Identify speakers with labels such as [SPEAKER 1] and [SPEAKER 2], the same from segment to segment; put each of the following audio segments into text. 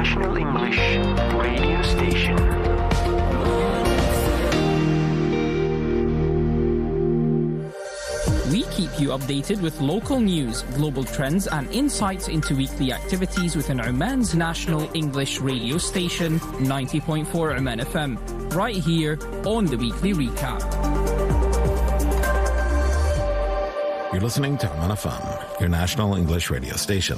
[SPEAKER 1] National English Radio Station.
[SPEAKER 2] We keep you updated with local news, global trends, and insights into weekly activities within Oman's National English Radio Station, 90.4 Oman FM, right here on the Weekly Recap.
[SPEAKER 3] You're listening to Oman FM, your national English radio station.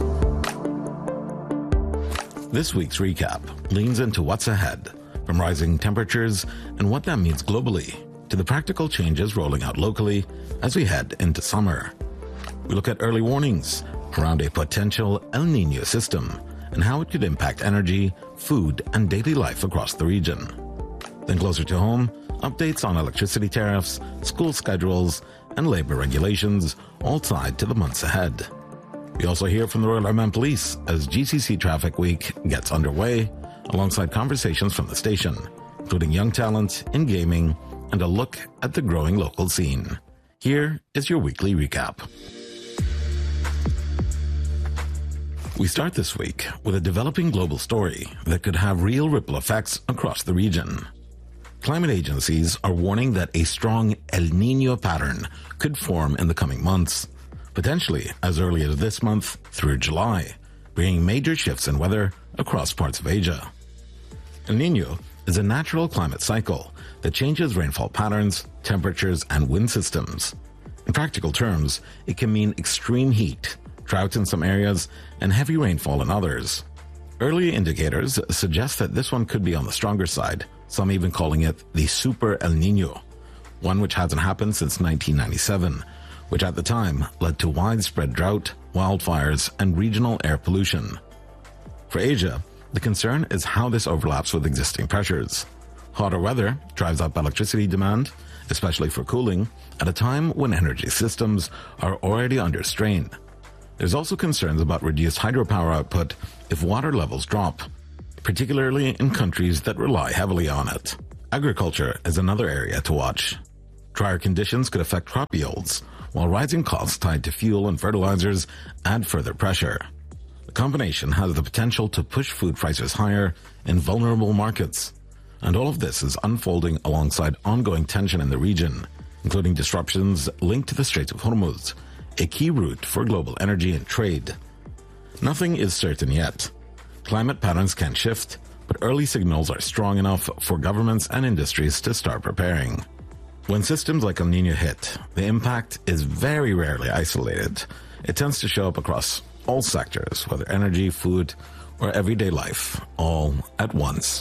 [SPEAKER 3] This week's recap leans into what's ahead, from rising temperatures and what that means globally, to the practical changes rolling out locally as we head into summer. We look at early warnings around a potential El Niño system and how it could impact energy, food, and daily life across the region. Then closer to home, updates on electricity tariffs, school schedules, and labor regulations, all tied to the months ahead. We also hear from the Royal Oman Police as GCC Traffic Week gets underway, alongside conversations from the station, including young talent in gaming and a look at the growing local scene. Here is your weekly recap. We start this week with a developing global story that could have real ripple effects across the region. Climate agencies are warning that a strong El Niño pattern could form in the coming months, potentially as early as this month through July, bringing major shifts in weather across parts of Asia. El Niño is a natural climate cycle that changes rainfall patterns, temperatures, and wind systems. In practical terms, it can mean extreme heat, drought in some areas, and heavy rainfall in others. Early indicators suggest that this one could be on the stronger side, some even calling it the Super El Niño, one which hasn't happened since 1997, which at the time led to widespread drought, wildfires, and regional air pollution. For Asia, the concern is how this overlaps with existing pressures. Hotter weather drives up electricity demand, especially for cooling, at a time when energy systems are already under strain. There's also concerns about reduced hydropower output if water levels drop, particularly in countries that rely heavily on it. Agriculture is another area to watch. Drier conditions could affect crop yields, while rising costs tied to fuel and fertilizers add further pressure. The combination has the potential to push food prices higher in vulnerable markets. And all of this is unfolding alongside ongoing tension in the region, including disruptions linked to the Strait of Hormuz, a key route for global energy and trade. Nothing is certain yet. Climate patterns can shift, but early signals are strong enough for governments and industries to start preparing. When systems like El Niño hit, the impact is very rarely isolated. It tends to show up across all sectors, whether energy, food, or everyday life, all at once.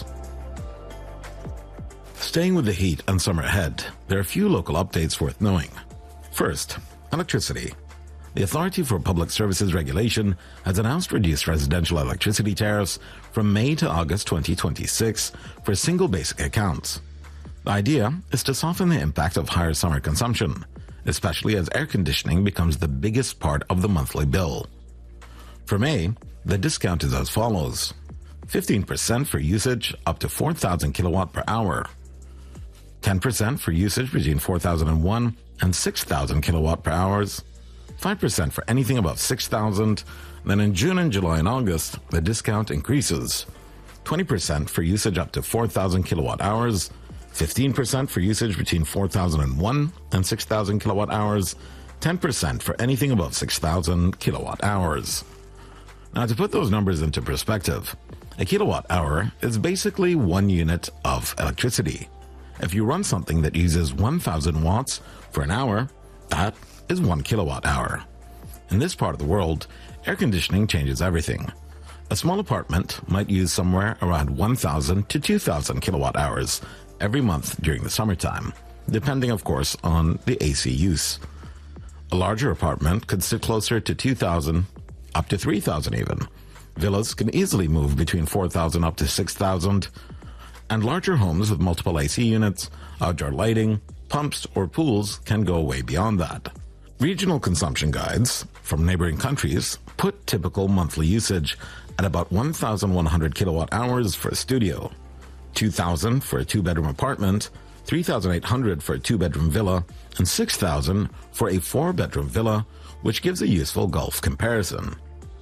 [SPEAKER 3] Staying with the heat and summer ahead, there are a few local updates worth knowing. First, electricity. The Authority for Public Services Regulation has announced reduced residential electricity tariffs from May to August 2026 for single basic accounts. The idea is to soften the impact of higher summer consumption, especially as air conditioning becomes the biggest part of the monthly bill. For May, the discount is as follows: 15% for usage up to 4,000 kilowatt per hour, 10% for usage between 4,001 and 6,000 kilowatt per hours, 5% for anything above 6,000. Then in June and July and August, the discount increases: 20% for usage up to 4,000 kilowatt hours, 15% for usage between 4,001 and 6,000 kilowatt hours, 10% for anything above 6,000 kilowatt hours. Now, to put those numbers into perspective, a kilowatt hour is basically 1 unit of electricity. If you run something that uses 1,000 watts for an hour, that is 1 kilowatt hour. In this part of the world, air conditioning changes everything. A small apartment might use somewhere around 1,000 to 2,000 kilowatt hours every month during the summertime, depending, of course, on the AC use. A larger apartment could sit closer to 2,000, up to 3,000 even. Villas can easily move between 4,000 up to 6,000, and larger homes with multiple AC units, outdoor lighting, pumps, or pools can go way beyond that. Regional consumption guides from neighboring countries put typical monthly usage at about 1,100 kilowatt hours for a studio, 2,000 for a two-bedroom apartment, 3,800 for a two-bedroom villa, and 6,000 for a four-bedroom villa, which gives a useful Gulf comparison.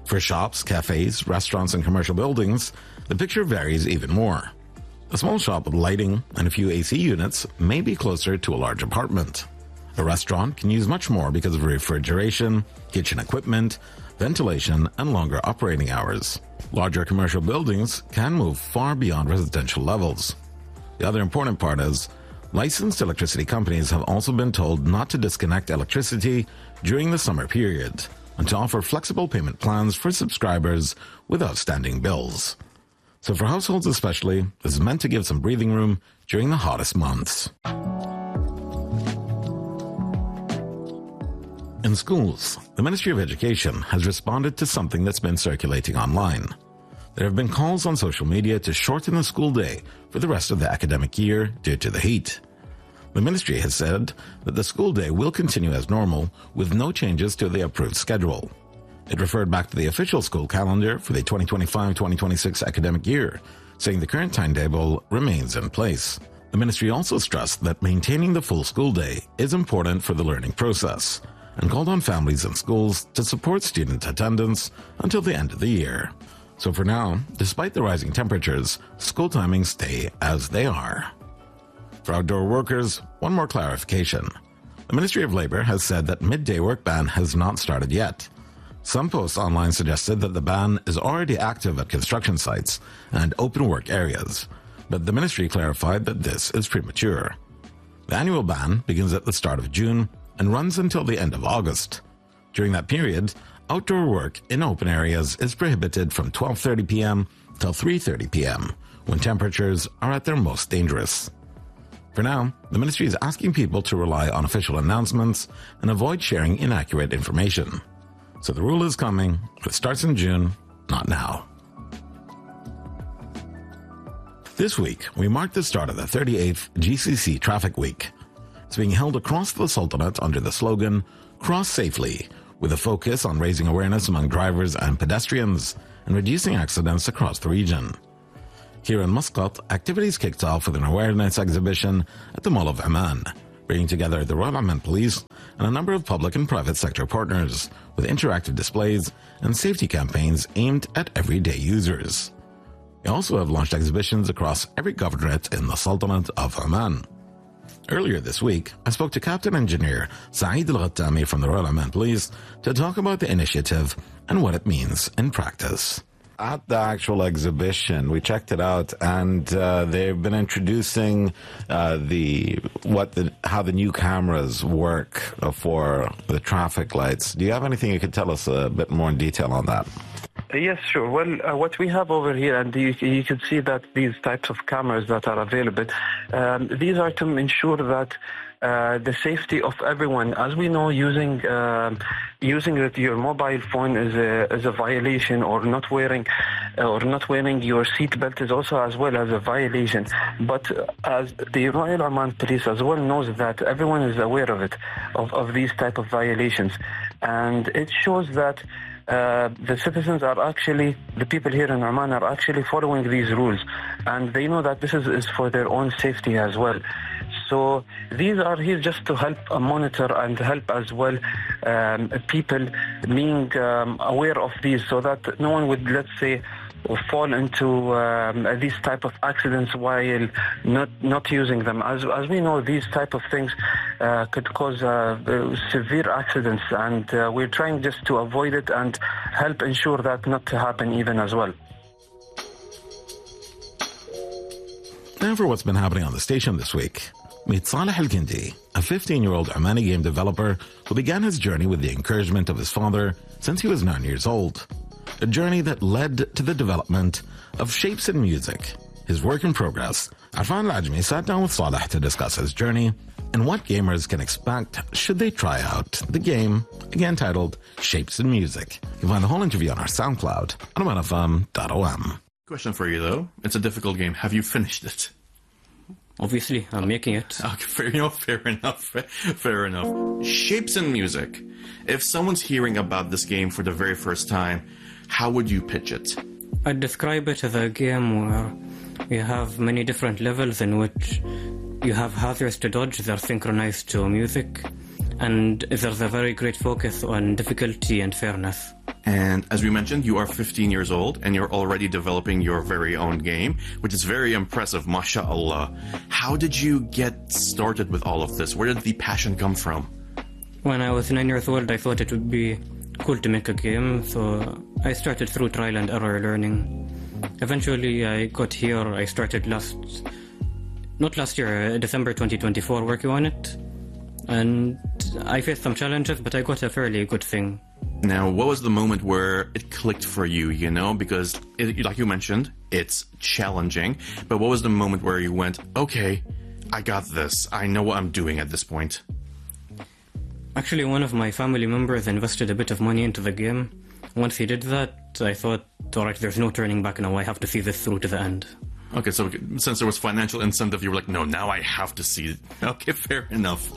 [SPEAKER 3] For shops, cafes, restaurants, and commercial buildings, the picture varies even more. A small shop with lighting and a few AC units may be closer to a large apartment. A restaurant can use much more because of refrigeration, kitchen equipment, ventilation, and longer operating hours. Larger commercial buildings can move far beyond residential levels. The other important part is, licensed electricity companies have also been told not to disconnect electricity during the summer period and to offer flexible payment plans for subscribers with outstanding bills. So for households especially, this is meant to give some breathing room during the hottest months. In schools, the Ministry of Education has responded to something that's been circulating online. There have been calls on social media to shorten the school day for the rest of the academic year due to the heat. The ministry has said that the school day will continue as normal with no changes to the approved schedule. It referred back to the official school calendar for the 2025-2026 academic year, saying the current timetable remains in place. The ministry also stressed that maintaining the full school day is important for the learning process and called on families and schools to support student attendance until the end of the year. So for now, despite the rising temperatures, school timings stay as they are. For outdoor workers, one more clarification. The Ministry of Labour has said that midday work ban has not started yet. Some posts online suggested that the ban is already active at construction sites and open work areas, but the ministry clarified that this is premature. The annual ban begins at the start of June and runs until the end of August. During that period, outdoor work in open areas is prohibited from 12:30 p.m. till 3:30 p.m., when temperatures are at their most dangerous. For now, the ministry is asking people to rely on official announcements and avoid sharing inaccurate information. So the rule is coming. It starts in June, not now. This week, we mark the start of the 38th GCC Traffic Week. It's being held across the Sultanate under the slogan, Cross Safely, with a focus on raising awareness among drivers and pedestrians and reducing accidents across the region. Here in Muscat, activities kicked off with an awareness exhibition at the Mall of Amman, bringing together the Royal Amman Police and a number of public and private sector partners with interactive displays and safety campaigns aimed at everyday users. We also have launched exhibitions across every governorate in the Sultanate of Oman. Earlier this week, I spoke to Captain Engineer Saeed Al-Ghattami from the Royal Amman Police to talk about the initiative and what it means in practice. At the actual exhibition, we checked it out, and they've been introducing how the new cameras work for the traffic lights. Do you have anything you could tell us a bit more in detail on that?
[SPEAKER 4] Yes, sure. Well, what we have over here, and you can see that these types of cameras that are available, these are to ensure that the safety of everyone. As we know, using your mobile phone is a violation, or not wearing your seatbelt is also as well as a violation. But as the Royal Oman Police as well knows that everyone is aware of it, of these type of violations, and it shows that the citizens are actually, the people here in Oman are actually following these rules, and they know that this is for their own safety as well. So these are here just to help monitor and help as well people being aware of these, so that no one would, let's say, fall into these type of accidents while not using them. As we know, these type of things could cause severe accidents, and we're trying just to avoid it and help ensure that not to happen even as well.
[SPEAKER 3] Now for what's been happening on the station this week. Meet Saleh Al-Kindi, a 15-year-old Omani game developer who began his journey with the encouragement of his father since he was 9 years old. A journey that led to the development of Shapes in Music, his work in progress. Arfan Al-Ajmi sat down with Saleh to discuss his journey and what gamers can expect should they try out the game, again titled Shapes in Music. You'll find the whole interview on our SoundCloud on omanfm.om.
[SPEAKER 5] Question for you, though. It's a difficult game. Have you finished it?
[SPEAKER 6] Obviously, I'm making it.
[SPEAKER 5] Okay, fair enough. Shapes in Music. If someone's hearing about this game for the very first time, how would you pitch it?
[SPEAKER 6] I'd describe it as a game where you have many different levels in which you have hazards to dodge that are synchronized to music, and there's a very great focus on difficulty and fairness.
[SPEAKER 5] And as we mentioned, you are 15 years old and you're already developing your very own game, which is very impressive, mashallah. How did you get started with all of this? Where did the passion come from?
[SPEAKER 6] When I was 9 years old, I thought it would be cool to make a game, so I started through trial and error learning. Eventually, I got here. I started December 2024, working on it. And I faced some challenges, but I got a fairly good thing.
[SPEAKER 5] Now, what was the moment where it clicked for you, because, like you mentioned, it's challenging, but what was the moment where you went, okay, I got this, I know what I'm doing at this point?
[SPEAKER 6] Actually, one of my family members invested a bit of money into the game. Once he did that, I thought, alright, there's no turning back now, I have to see this through to the end.
[SPEAKER 5] Okay, so since there was financial incentive, you were like, no, now I have to see it. Okay, fair enough.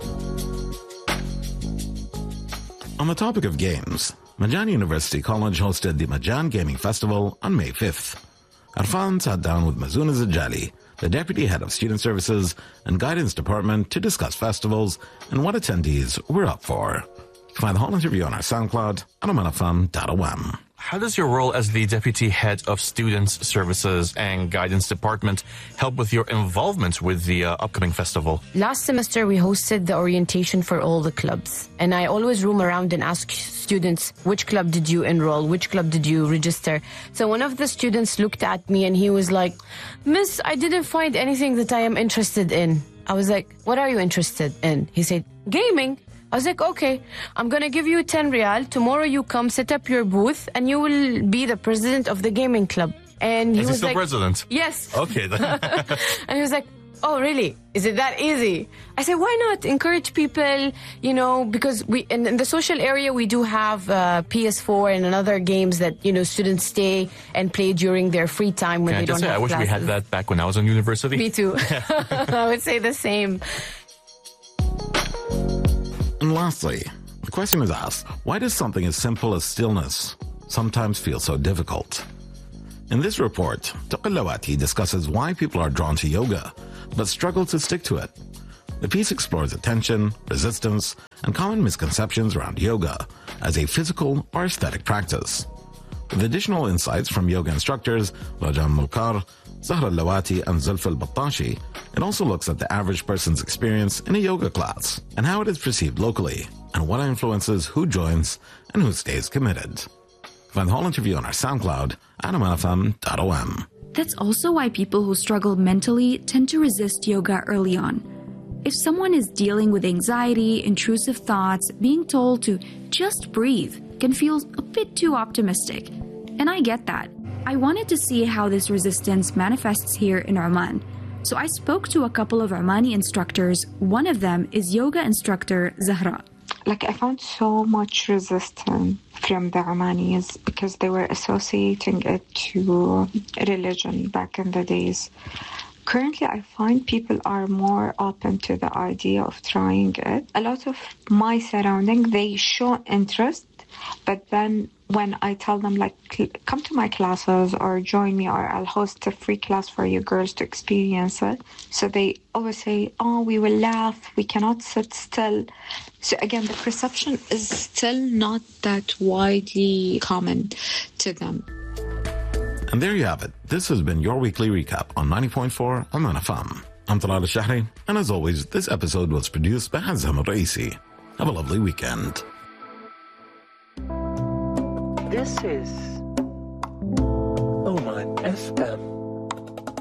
[SPEAKER 3] On the topic of games, Majan University College hosted the Majan Gaming Festival on May 5th. Arfan sat down with Mazouna Zajali, the Deputy Head of Student Services and Guidance Department, to discuss festivals and what attendees were up for. Find the whole interview on our SoundCloud at omanfm.om.
[SPEAKER 7] How does your role as the Deputy Head of Students Services and Guidance Department help with your involvement with the upcoming festival?
[SPEAKER 8] Last semester, we hosted the orientation for all the clubs. And I always roam around and ask students, which club did you enroll? Which club did you register? So one of the students looked at me and he was like, Miss, I didn't find anything that I am interested in. I was like, what are you interested in? He said, gaming. I was like, okay, I'm going to give you 10 Riyal. Tomorrow you come, set up your booth, and you will be the president of the gaming club. And he
[SPEAKER 7] was
[SPEAKER 8] was
[SPEAKER 7] still
[SPEAKER 8] like,
[SPEAKER 7] president?
[SPEAKER 8] Yes.
[SPEAKER 7] Okay. Then.
[SPEAKER 8] And he was like, oh, really? Is it that easy? I said, why not encourage people, because in the social area, we do have PS4 and other games that, students stay and play during their free time when they don't have
[SPEAKER 7] I wish
[SPEAKER 8] classes.
[SPEAKER 7] we had that back when I was in university.
[SPEAKER 8] Me too. I would say the same.
[SPEAKER 3] And lastly, the question is asked, why does something as simple as stillness sometimes feel so difficult? In this report, Taqallawati discusses why people are drawn to yoga, but struggle to stick to it. The piece explores attention, resistance, and common misconceptions around yoga as a physical or aesthetic practice. With additional insights from yoga instructors Rajan Mulkar, Zahra Lawati, and Zulfa al-Battashi, it also looks at the average person's experience in a yoga class and how it is perceived locally, and what influences who joins and who stays committed. Find the whole interview on our SoundCloud at omanfm.om.
[SPEAKER 9] That's also why people who struggle mentally tend to resist yoga early on. If someone is dealing with anxiety, intrusive thoughts, being told to just breathe can feel a bit too optimistic. And I get that. I wanted to see how this resistance manifests here in Oman. So I spoke to a couple of Omani instructors. One of them is yoga instructor Zahra.
[SPEAKER 10] I found so much resistance from the Omanis because they were associating it to religion back in the days. Currently, I find people are more open to the idea of trying it. A lot of my surroundings, they show interest, but then when I tell them, come to my classes or join me, or I'll host a free class for you girls to experience it. So they always say, oh, we will laugh, we cannot sit still. So again, the perception is still not that widely common to them.
[SPEAKER 3] And there you have it. This has been your weekly recap on 90.4 Oman FM. I'm Talal Al-Shahri, and as always, this episode was produced by Hazam Al-Raisi. Have a lovely weekend.
[SPEAKER 1] This is Oman FM.